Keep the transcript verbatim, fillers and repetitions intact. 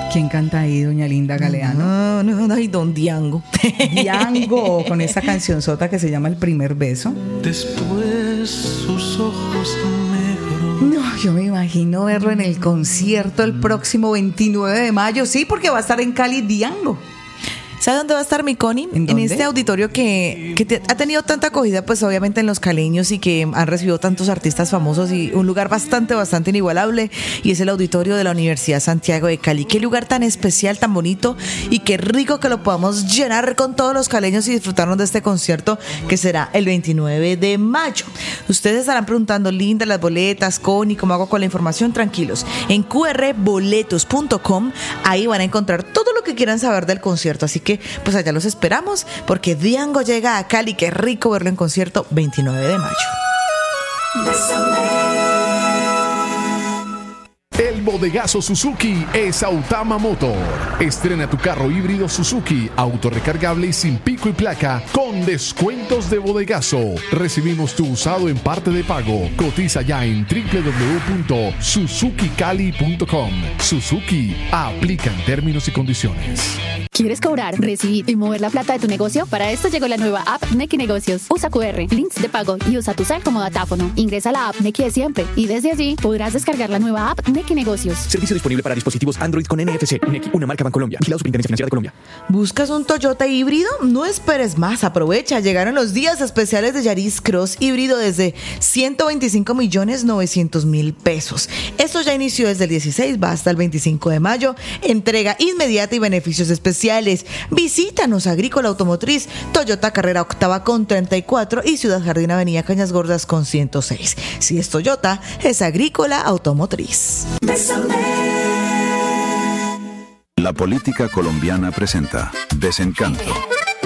¿Quién canta ahí, doña Linda Galeano? No, no, no, y don Diango. Diango, con esa cancionzota que se llama El Primer Beso. Después sus ojos negros. No, yo me imagino verlo en el concierto el próximo veintinueve de mayo. Sí, porque va a estar en Cali Diango. ¿Sabe dónde va a estar mi Connie? ¿En En este auditorio que, que te- ha tenido tanta acogida, pues obviamente en los caleños, y que han recibido tantos artistas famosos, y un lugar bastante, bastante inigualable, y es el auditorio de la Universidad Santiago de Cali. Qué lugar tan especial, tan bonito, y qué rico que lo podamos llenar con todos los caleños y disfrutarnos de este concierto que será el veintinueve de mayo. Ustedes estarán preguntando, Linda, las boletas, Connie, ¿cómo hago con la información? Tranquilos. En cu erre boletos punto com, ahí van a encontrar todo lo que quieran saber del concierto, así que pues allá los esperamos, porque Diango llega a Cali. Qué rico verlo en concierto veintinueve de mayo. El bodegazo Suzuki es Autama Motor. Estrena tu carro híbrido Suzuki, autorrecargable y sin pico y placa, con descuentos de bodegazo. Recibimos tu usado en parte de pago. Cotiza ya en doble u doble u doble u punto suzuki cali punto com. Suzuki, aplican términos y condiciones. ¿Quieres cobrar, recibir y mover la plata de tu negocio? Para esto llegó la nueva app Nequi Negocios. Usa cu erre, links de pago y usa tu cel como datáfono. Ingresa a la app Nequi de siempre y desde allí podrás descargar la nueva app Nequi Negocios. Servicio disponible para dispositivos Android con N F C. Nequi, una marca Bancolombia. Vigilado Superintendencia Financiera de Colombia. ¿Buscas un Toyota híbrido? No esperes más, aprovecha. Llegaron los días especiales de Yaris Cross híbrido desde ciento veinticinco millones novecientos mil pesos. Esto ya inició desde el dieciséis, va hasta el veinticinco de mayo. Entrega inmediata y beneficios especiales. Visítanos, Agrícola Automotriz, Toyota Carrera Octava con treinta y cuatro y Ciudad Jardín Avenida Cañas Gordas con ciento seis. Si es Toyota, es Agrícola Automotriz. La política colombiana presenta Desencanto.